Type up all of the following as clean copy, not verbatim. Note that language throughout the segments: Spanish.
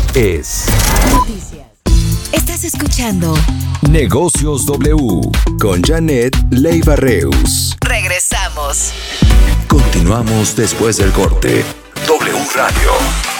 es Noticias. Estás escuchando Negocios W con Janet Leiva Reus. Regresamos. Continuamos después del corte. W Radio.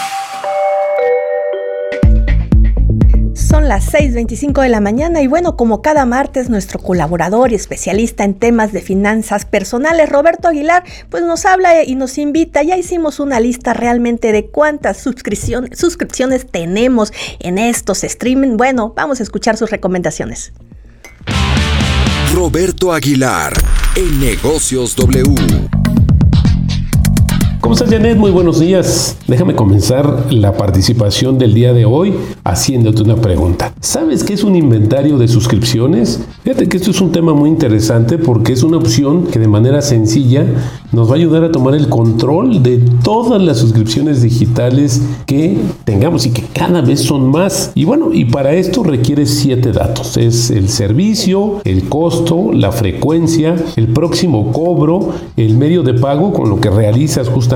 Son las 6:25 de la mañana y bueno, como cada martes, nuestro colaborador y especialista en temas de finanzas personales, Roberto Aguilar, pues nos habla y nos invita. Ya hicimos una lista realmente de cuántas suscripciones tenemos en estos streaming. Bueno, vamos a escuchar sus recomendaciones. Roberto Aguilar en Negocios W. ¿Cómo estás, Janet? Muy buenos días. Déjame comenzar la participación del día de hoy haciéndote una pregunta. ¿Sabes qué es un inventario de suscripciones? Fíjate que esto es un tema muy interesante porque es una opción que de manera sencilla nos va a ayudar a tomar el control de todas las suscripciones digitales que tengamos y que cada vez son más. Y bueno, y para esto requiere 7 datos. Es el servicio, el costo, la frecuencia, el próximo cobro, el medio de pago con lo que realizas justamente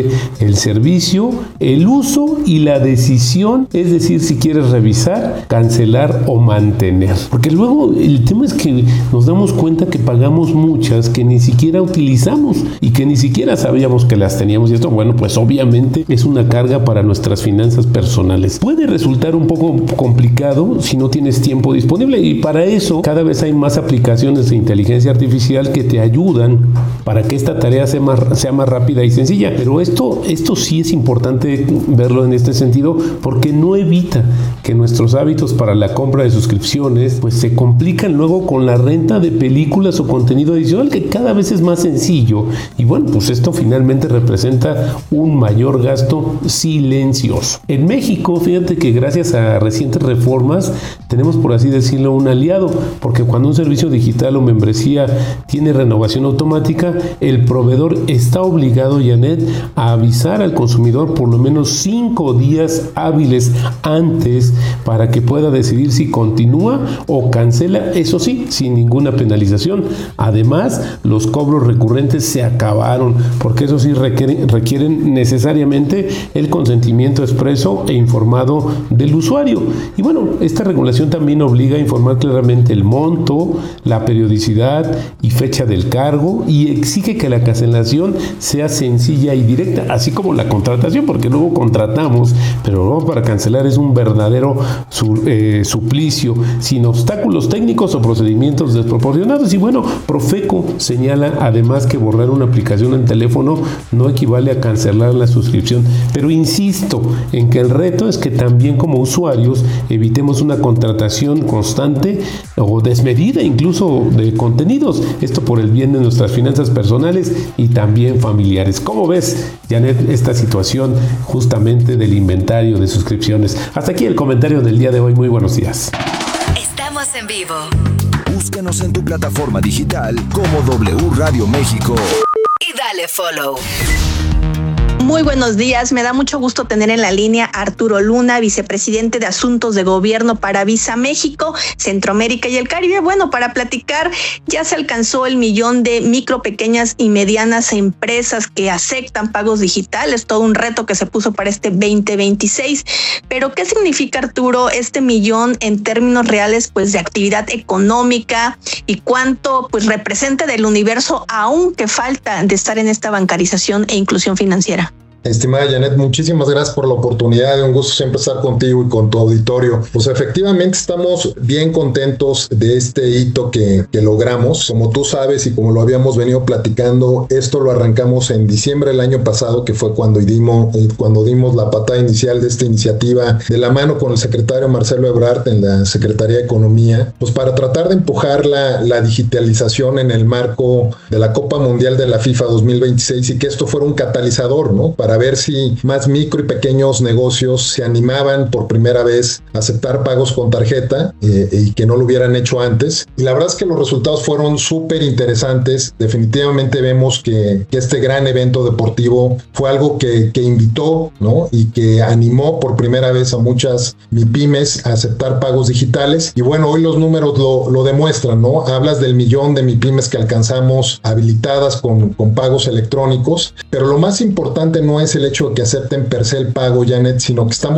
el servicio, el uso y la decisión, es decir, si quieres revisar, cancelar o mantener. Porque luego el tema es que nos damos cuenta que pagamos muchas que ni siquiera utilizamos y que ni siquiera sabíamos que las teníamos, y esto, bueno, pues obviamente es una carga para nuestras finanzas personales. Puede resultar un poco complicado si no tienes tiempo disponible, y para eso cada vez hay más aplicaciones de inteligencia artificial que te ayudan para que esta tarea sea más rápida y sencilla. Pero esto sí es importante verlo en este sentido, porque no evita que nuestros hábitos para la compra de suscripciones pues se complican luego con la renta de películas o contenido adicional, que cada vez es más sencillo. Y bueno, pues esto finalmente representa un mayor gasto silencioso. En México, fíjate que gracias a recientes reformas tenemos, por así decirlo, un aliado, porque cuando un servicio digital o membresía tiene renovación automática, el proveedor está obligado, Janet, a avisar al consumidor por lo menos 5 días hábiles antes para que pueda decidir si continúa o cancela, eso sí, sin ninguna penalización. Además, los cobros recurrentes se acabaron, porque eso sí requieren necesariamente el consentimiento expreso e informado del usuario. Y bueno, esta regulación también obliga a informar claramente el monto, la periodicidad y fecha del cargo, y exige que la cancelación sea sencilla y directa, así como la contratación, porque luego contratamos, pero luego para cancelar es un verdadero suplicio, sin obstáculos técnicos o procedimientos desproporcionados. Y bueno, Profeco señala además que borrar una aplicación en teléfono no equivale a cancelar la suscripción, pero insisto en que el reto es que también como usuarios evitemos una contratación constante o desmedida incluso de contenidos, esto por el bien de nuestras finanzas personales y también familiares. ¿Cómo ves, Janet, esta situación justamente del inventario de suscripciones? Hasta aquí el comentario del día de hoy. Muy buenos días. Estamos en vivo. Búscanos en tu plataforma digital como W Radio México. Y dale follow. Muy buenos días, me da mucho gusto tener en la línea a Arturo Luna, vicepresidente de Asuntos de Gobierno para Visa México, Centroamérica y el Caribe. Bueno, para platicar, ya se alcanzó el 1,000,000 de micro, pequeñas y medianas empresas que aceptan pagos digitales, todo un reto que se puso para este 2026. Pero, ¿qué significa, Arturo, este 1,000,000 en términos reales, pues, de actividad económica, y cuánto, pues, representa del universo aún que falta de estar en esta bancarización e inclusión financiera? Estimada Janet, muchísimas gracias por la oportunidad, un gusto siempre estar contigo y con tu auditorio. Pues efectivamente estamos bien contentos de este hito que logramos. Como tú sabes y como lo habíamos venido platicando, esto lo arrancamos en diciembre del año pasado, que fue cuando dimos la patada inicial de esta iniciativa de la mano con el secretario Marcelo Ebrard en la Secretaría de Economía, pues para tratar de empujar la digitalización en el marco de la Copa Mundial de la FIFA 2026 y que esto fuera un catalizador, ¿no? Para ver si más micro y pequeños negocios se animaban por primera vez a aceptar pagos con tarjeta y que no lo hubieran hecho antes. Y la verdad es que los resultados fueron súper interesantes. Definitivamente vemos que este gran evento deportivo fue algo que invitó, ¿no? Y que animó por primera vez a muchas MIPYMES a aceptar pagos digitales. Y bueno, hoy los números lo demuestran, ¿no? Hablas del 1,000,000 de MIPYMES que alcanzamos habilitadas con pagos electrónicos, pero lo más importante no es el hecho de que acepten per se el pago, Janet, sino que estamos